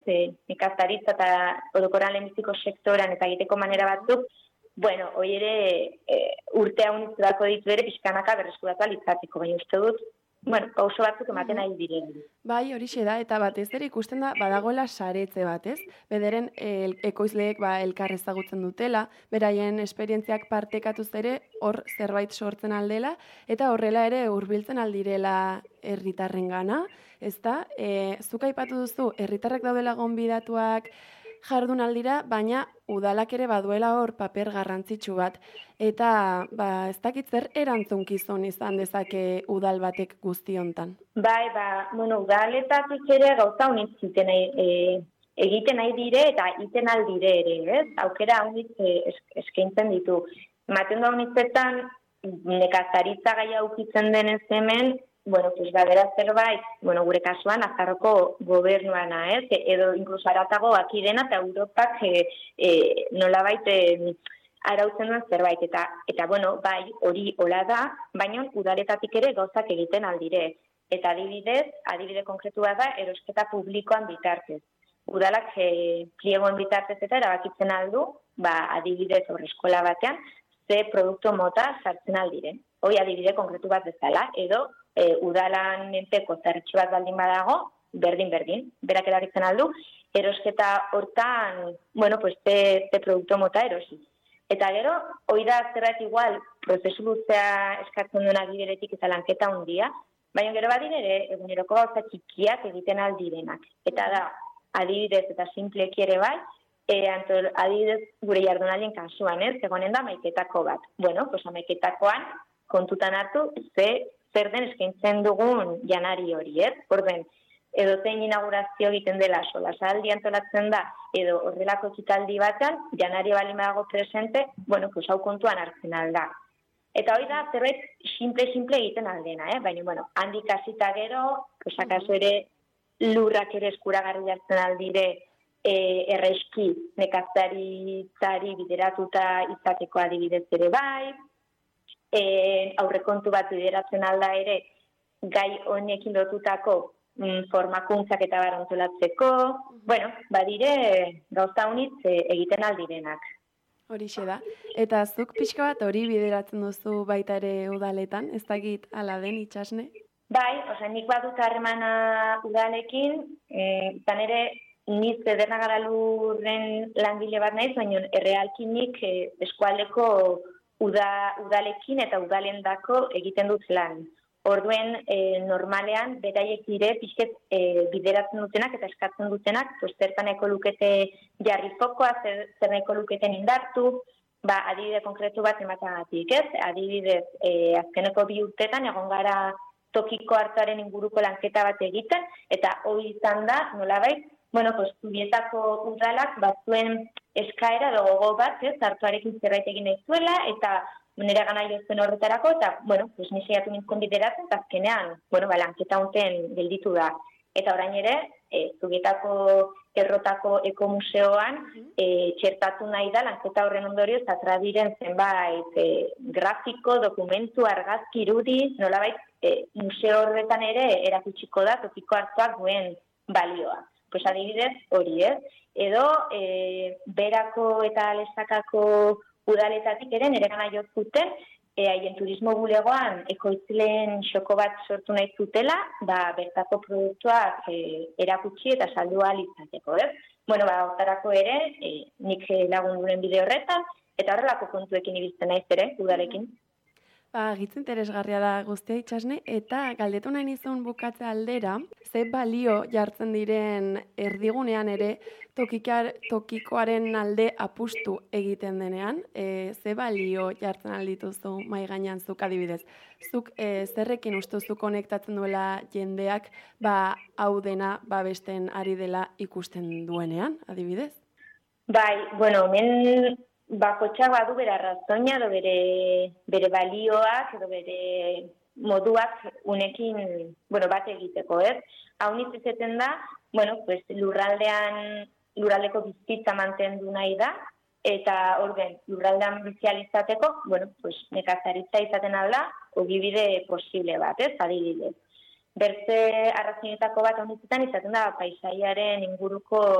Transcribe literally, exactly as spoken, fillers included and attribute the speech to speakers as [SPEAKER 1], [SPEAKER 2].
[SPEAKER 1] e, nekazaritza eta orokorrean lehenbiziko sektoran eta egiteko manera batzuk, bueno, hori ere e, urte haunitzerako ditu ere pixkanaka berreskuratu alitzatiko, baina uste dut, bueno, pauso batzuk ematen nahi diren.
[SPEAKER 2] Bai, horixe da, eta batez ere ikusten da, badagoela saretze bat, ez? Bederen, el, ekoizleek ba, elkar ezagutzen dutela, beraien esperientziak partekatuz ere, hor zerbait sortzen aldela, eta horrela ere hurbiltzen aldirela herritarrengana, ez da? E, zuk aipatu duzu, herritarrak daudela gonbidatuak, jardun aldira, baina udalak ere baduela hor paper garrantzitsu bat. Eta ba, ez dakit zer erantzunkizun izan dezake udal batek guzti hontan.
[SPEAKER 1] Bai, ba, bueno, udaletatik ere gauza unitziten e, egiten nahi dire eta egiten aldire ere, ez? Aukera unitz e, eskaintzen ditu. Maten da unitzetan, nekazaritza gaia ukitzen denez hemen, bueno, pues badera zerbait, bueno, gure kasuan Nafarroko gobernuana, ez? Edo inkluso aratago akidena eta Europak e, e, nolabait e, arautzen duen zerbait. Eta, eta bueno, bai, hori hola da, baina udaletatik ere gauzak egiten aldire. Eta adibidez, adibide konkretua da, erosketa publikoan bitartez. Udalak e, pliegoen bitartez eta erabakitzen aldu, ba, adibidez hor eskola batean, ze produktu mota sartzen aldire. Hoi adibide konkretu bat bezala, edo e, udalan menteko zerritxu bat baldin badago, berdin-berdin, berak erabitzen aldu, erosketa hortan, bueno, pues, te, te produktu mota erosi. Eta gero, hoi da zerbait igual, prozesu luzea eskatzen duen adibideretik eta lanketa hundia, baina gero badin ere, eguneroko gauza txikiak egiten aldirenak. Eta da, adibidez eta simpleki ere bai, E, antol, adibidez gure jardunalien kasuan, ez, egonen da maiketako bat. Bueno, pues amaiketakoan kontutan hartu, ze zer den eskaintzen dugun janari hori, ez? Orden, edo zein inaugurazio egiten dela solasaldi antolatzen da, edo horrelako ekitaldi batean, janari balin badago presente, bueno, pues hau kontuan hartzen alda. Eta hori da, zerbait simple-simple egiten aldena, eh? Baina, bueno, handik hasita gero, pues akaso ere lurrak ere eskuragarri jartzen aldire, E, erreski nekazaritzari bideratuta izateko adibidez ere bai, e, aurrekontu bat bideratzen alda ere gai honekin lotutako mm, formakuntzak eta barantolatzeko, bueno, badire gauza unitz e, egiten aldirenak.
[SPEAKER 2] Horixe da. Eta zuk pixka bat hori bideratzen duzu baita ere udaletan, ez dakit ala den Itsasne?
[SPEAKER 1] Bai, osea, nik badut harremana udalekin, e, izan ere, Niz ederna garalurren langile bat naiz, baina errealkinik eh, eskualdeko uda, udalekin eta udalendako egiten dut lan. Orduen eh, normalean beraiek dire pixket eh, bideratzen dutenak eta eskatzen dutenak, pues, zertan eko lukete jarri fokoa, zer, zer eko luketen indartu, ba, adibide konkretu bat ematagatik, ez? Adibidez, eh, azkeneko bi urtetan egon gara tokiko hartuaren inguruko lanketa bat egiten, eta hori izan da, nolabait, bueno, pues, Zubietako udalak batzuen eskaera edo gogo bat, ez, hartuarekin zerbait egin nahi zuela, eta nire gana jozuen horretarako, eta, bueno, pues, niseiatu nintzen bideratzen, eta azkenean, bueno, ba, lanketa honten gelditu da. Eta orain ere, e, Zubietako errotako ekomuseoan, e, txertatu nahi da, lanketa horren ondorioz, atradiren zenbait e, grafiko, dokumentu, argazki, irudi, nolabait, e, museo horretan ere erakutsiko da, tokiko hartuak duen balioa. Pues adibidez hori, ez? Edo e, berako eta lesakako udaletatik ere nire gana jotzuten, e, haien turismo bulegoan ekoizleen xoko bat sortu nahi zutela, ba, bertako produktuak e, erakutsi eta saldu ahal izateko, ez? Bueno, ba, hortarako ere, e, nik lagunduren bide horretan, eta horrelako kontuekin ibiltzen naiz ere, udalekin.
[SPEAKER 2] Ba, gitz interesgarria da guztia Itsasne, eta galdetu nahi nizun bukatze aldera, ze balio jartzen diren erdigunean ere tokikar, tokikoaren alde apustu egiten denean, e, ze balio jartzen aldituzu mai gainean zuk adibidez. Zuk e, zerrekin ustuzu konektatzen duela jendeak, ba, hau dena babesten ari dela ikusten duenean, adibidez?
[SPEAKER 1] Bai, bueno, men... Bakotxak badu bere arrazoina, edo bere, bere balioak, edo bere moduak unekin, bueno, bat egiteko, ez? Hau nizizeten da, bueno, pues, lurraldean, lurraldeko bizitza mantendu nahi da, eta orden, lurraldean bizializateko, bueno, pues, nekazaritza izaten alda, ogibide posible bat, ez? Adibidez. Bertze arrazoinetako bat hau nizitan izaten da, paisaiaren inguruko